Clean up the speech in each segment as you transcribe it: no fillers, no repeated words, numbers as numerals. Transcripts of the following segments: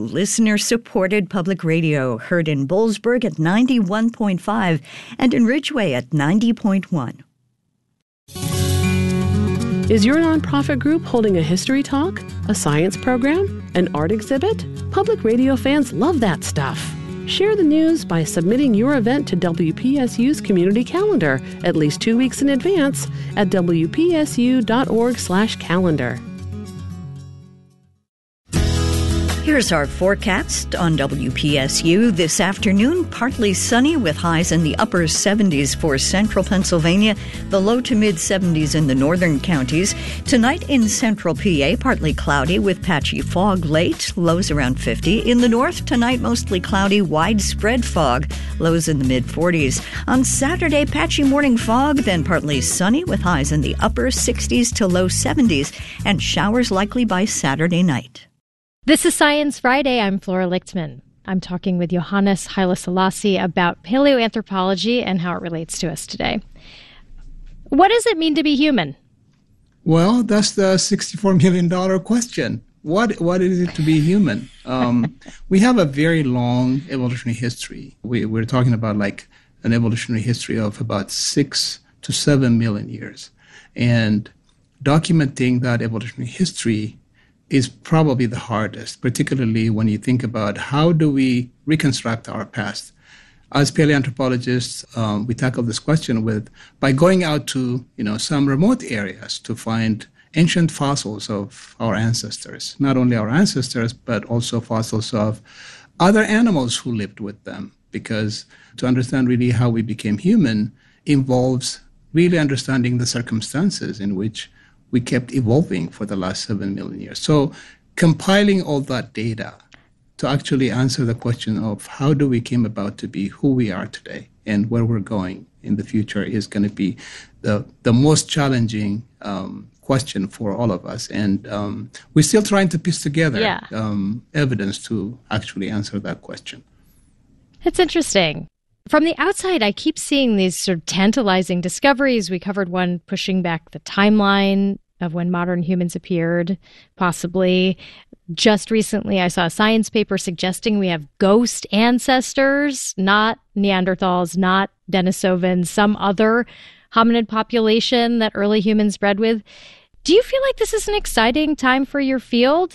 listener-supported public radio, heard in Boalsburg at 91.5 and in Ridgeway at 90.1. Is your nonprofit group holding a history talk, a science program, an art exhibit? Public radio fans love that stuff. Share the news by submitting your event to WPSU's community calendar at least 2 weeks in advance at wpsu.org/calendar. Here's our forecast on WPSU. This afternoon, partly sunny with highs in the upper 70s for central Pennsylvania, the low to mid-70s in the northern counties. Tonight in central PA, partly cloudy with patchy fog late, lows around 50. In the north, tonight mostly cloudy, widespread fog, lows in the mid-40s. On Saturday, patchy morning fog, then partly sunny with highs in the upper 60s to low 70s, and showers likely by Saturday night. This is Science Friday. I'm Flora Lichtman. I'm talking with Johannes Haile Selassie about paleoanthropology and how it relates to us today. What does it mean to be human? Well, that's the $64 million question. What is it to be human? We have a very long evolutionary history. We're talking about like an evolutionary history of about 6 to 7 million years. And documenting that evolutionary history is probably the hardest, particularly when you think about how do we reconstruct our past. As paleoanthropologists, we tackle this question by going out to some remote areas to find ancient fossils of our ancestors. Not only our ancestors, but also fossils of other animals who lived with them. Because to understand really how we became human involves really understanding the circumstances in which we kept evolving for the last 7 million years. So compiling all that data to actually answer the question of how do we came about to be who we are today and where we're going in the future is going to be the most challenging question for all of us. And we're still trying to piece together evidence to actually answer that question. It's interesting. From the outside, I keep seeing these sort of tantalizing discoveries. We covered one pushing back the timeline of when modern humans appeared, possibly. Just recently, I saw a science paper suggesting we have ghost ancestors, not Neanderthals, not Denisovans, some other hominid population that early humans bred with. Do you feel like this is an exciting time for your field?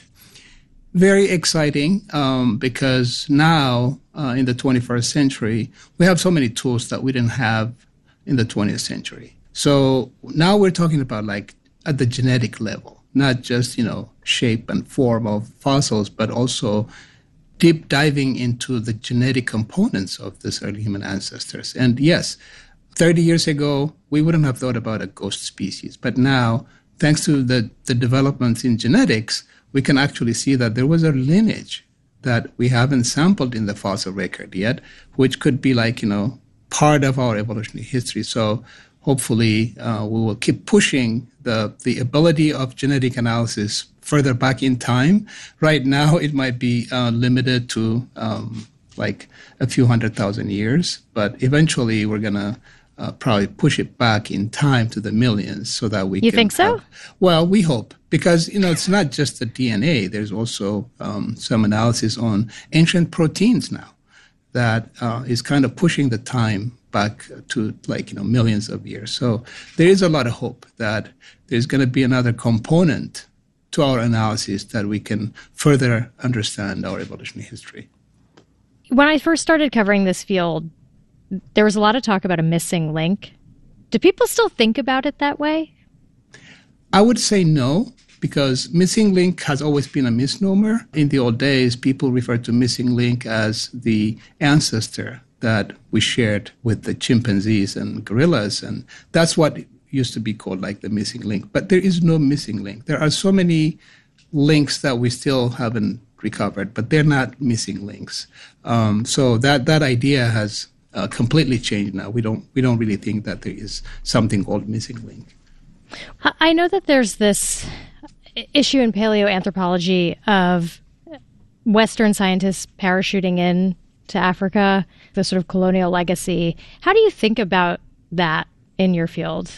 Very exciting because now in the 21st century, we have so many tools that we didn't have in the 20th century. So now we're talking about like at the genetic level, not just, shape and form of fossils, but also deep diving into the genetic components of these early human ancestors. And yes, 30 years ago, we wouldn't have thought about a ghost species. But now, thanks to the developments in genetics, we can actually see that there was a lineage that we haven't sampled in the fossil record yet, which could be like, part of our evolutionary history. So hopefully we will keep pushing the ability of genetic analysis further back in time. Right now, it might be limited to like a few 100,000 years, but eventually we're going to probably push it back in time to the millions so that we You think so? Well, we hope, because, it's not just the DNA. There's also some analysis on ancient proteins now that is kind of pushing the time back to millions of years. So there is a lot of hope that there's going to be another component to our analysis that we can further understand our evolutionary history. When I first started covering this field, there was a lot of talk about a missing link. Do people still think about it that way? I would say no, because missing link has always been a misnomer. In the old days, people referred to missing link as the ancestor that we shared with the chimpanzees and gorillas, and that's what used to be called like the missing link. But there is no missing link. There are so many links that we still haven't recovered, but they're not missing links. So that idea has completely changed now. We don't really think that there is something called missing link. I know that there's this issue in paleoanthropology of Western scientists parachuting in to Africa, the sort of colonial legacy. How do you think about that in your field?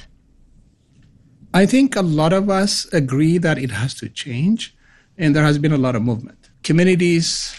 I think a lot of us agree that it has to change, and there has been a lot of movement. Communities